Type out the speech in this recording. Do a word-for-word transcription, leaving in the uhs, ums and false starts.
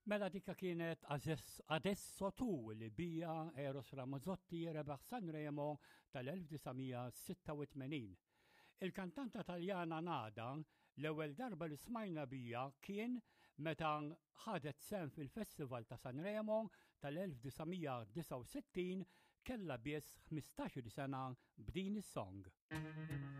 Mela dikka kienet Adesso Tu li bija Eros Ramazzotti rebaħ Sanremo tal-elf-tisa' sitta u tmenin. Il-kantanta Taljana Nada l-ewwel darba li smajna bija kien meta ħadet sem fil-Festival ta' Sanremo tal-elf-tisa' disa' u sittin kellha biss ħmistax-il sena b'din is-song.